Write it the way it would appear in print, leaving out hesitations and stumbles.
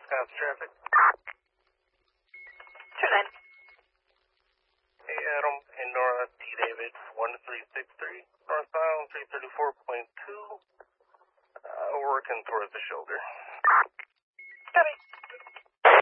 Wisconsin traffic. True line. Hey, Adam. And Nora D. David, 1363. Northbound, 334.2. Working towards the shoulder. Copy.